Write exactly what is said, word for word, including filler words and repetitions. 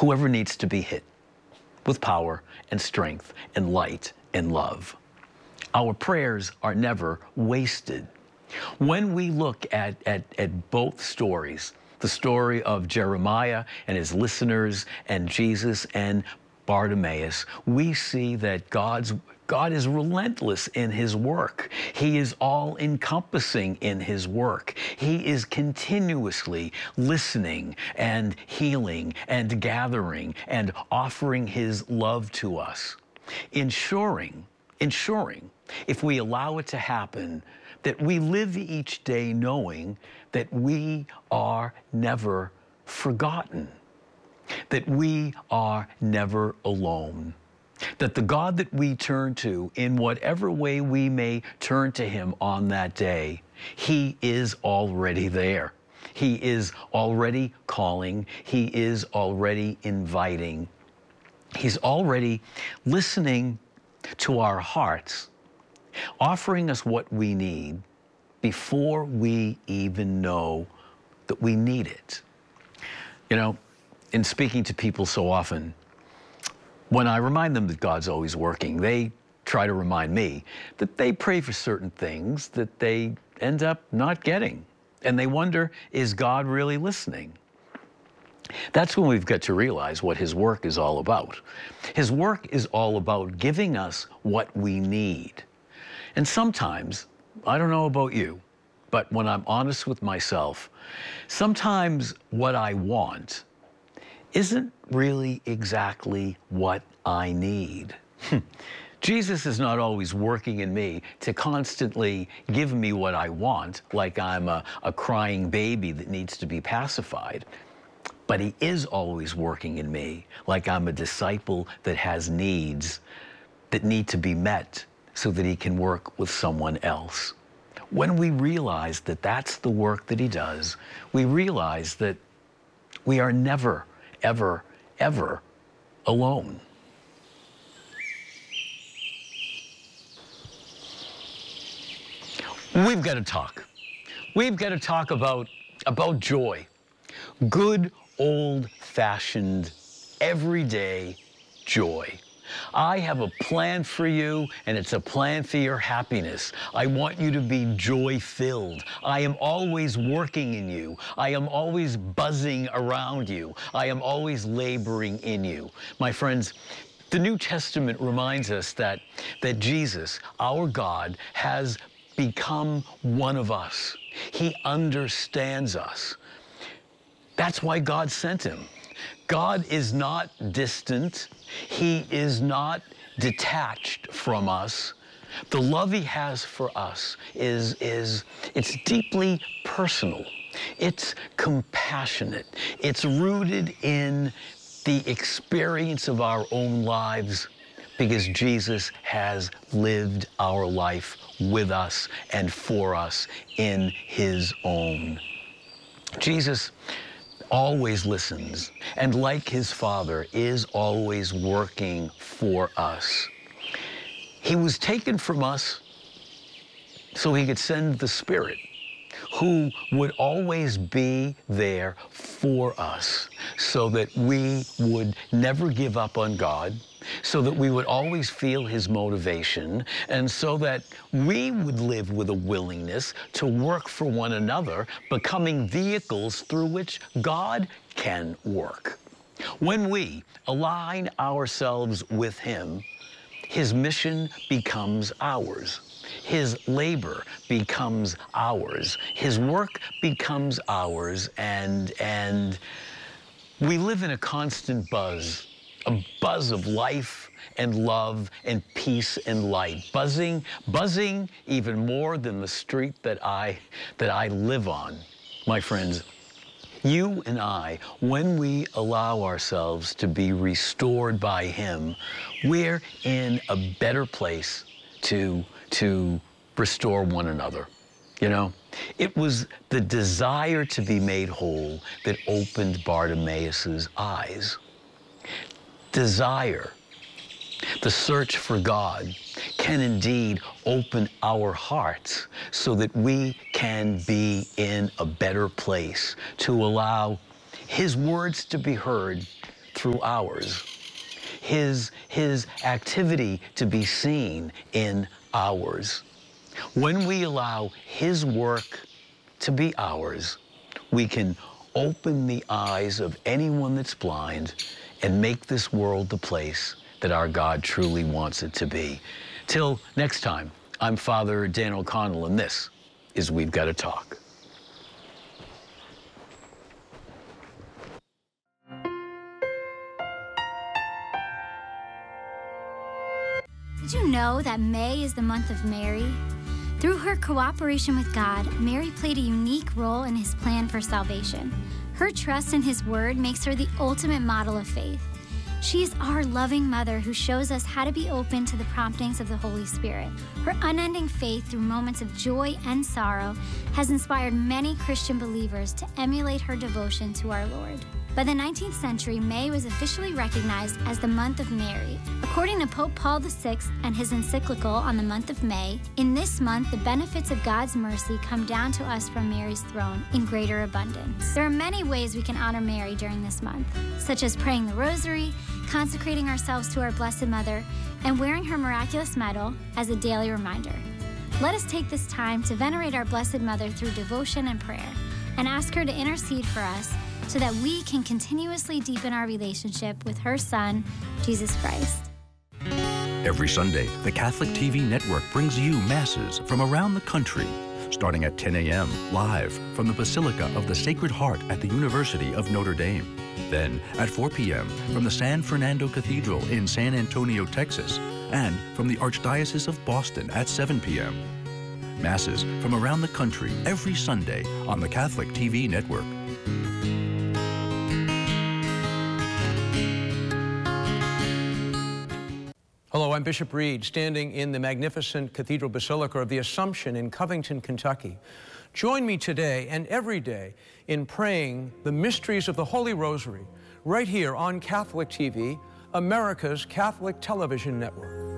whoever needs to be hit with power and strength and light and love. Our prayers are never wasted. When we look at, at, at both stories, the story of Jeremiah and his listeners and Jesus and Bartimaeus, we see that God's God is relentless in his work. He is all-encompassing in his work. He is continuously listening and healing and gathering and offering his love to us, ensuring, ensuring, if we allow it to happen, that we live each day knowing that we are never forgotten, that we are never alone, that the God that we turn to, in whatever way we may turn to him on that day, he is already there. He is already calling. He is already inviting. He's already listening to our hearts, offering us what we need before we even know that we need it. You know, in speaking to people so often, when I remind them that God's always working, they try to remind me that they pray for certain things that they end up not getting. And they wonder, is God really listening? That's when we've got to realize what his work is all about. His work is all about giving us what we need. And sometimes, I don't know about you, but when I'm honest with myself, sometimes what I want isn't really exactly what I need. Jesus is not always working in me to constantly give me what I want, like I'm a, a crying baby that needs to be pacified. But he is always working in me like I'm a disciple that has needs that need to be met so that he can work with someone else. When we realize that that's the work that he does, we realize that we are never, ever, ever alone. We've got to talk. We've got to talk about, about joy. Good, old-fashioned, everyday joy. I have a plan for you, and it's a plan for your happiness. I want you to be joy-filled. I am always working in you. I am always buzzing around you. I am always laboring in you. My friends, the New Testament reminds us that, that Jesus, our God, has become one of us. He understands us. That's why God sent him. God is not distant. He is not detached from us. The love he has for us is, is it's deeply personal. It's compassionate. It's rooted in the experience of our own lives because Jesus has lived our life with us and for us in his own. Jesus always listens, and like his Father, is always working for us. He was taken from us so he could send the Spirit, who would always be there for us, so that we would never give up on God, so that we would always feel his motivation, and so that we would live with a willingness to work for one another, becoming vehicles through which God can work. When we align ourselves with him, his mission becomes ours. His labor becomes ours. His work becomes ours, and, and we live in a constant buzz, a buzz of life and love and peace and light, buzzing, buzzing even more than the street that I, that I live on. My friends, you and I, when we allow ourselves to be restored by him, we're in a better place to, to restore one another. You know, it was the desire to be made whole that opened Bartimaeus' eyes. Desire, the search for God, can indeed open our hearts so that we can be in a better place to allow his words to be heard through ours. His, his activity to be seen in ours. When we allow His work to be ours, we can open the eyes of anyone that's blind and make this world the place that our God truly wants it to be. Till next time, I'm Father Dan O'Connell, and this is We've Got to Talk. Did you know that May is the month of Mary? Through her cooperation with God, Mary played a unique role in His plan for salvation. Her trust in His word makes her the ultimate model of faith. She is our loving mother who shows us how to be open to the promptings of the Holy Spirit. Her unending faith through moments of joy and sorrow has inspired many Christian believers to emulate her devotion to our Lord. By the nineteenth century, May was officially recognized as the month of Mary. According to Pope Paul the Sixth and his encyclical on the month of May, in this month, the benefits of God's mercy come down to us from Mary's throne in greater abundance. There are many ways we can honor Mary during this month, such as praying the rosary, consecrating ourselves to our Blessed Mother, and wearing her miraculous medal as a daily reminder. Let us take this time to venerate our Blessed Mother through devotion and prayer, and ask her to intercede for us so that we can continuously deepen our relationship with her Son, Jesus Christ. Every Sunday, the Catholic T V network brings you masses from around the country, starting at ten a m live from the Basilica of the Sacred Heart at the University of Notre Dame. Then at four p m from the San Fernando Cathedral in San Antonio, Texas, and from the Archdiocese of Boston at seven p m Masses from around the country every Sunday on the Catholic T V network. Hello, I'm Bishop Reed, standing in the magnificent Cathedral Basilica of the Assumption in Covington, Kentucky. Join me today and every day in praying the mysteries of the Holy Rosary right here on Catholic T V, America's Catholic television network.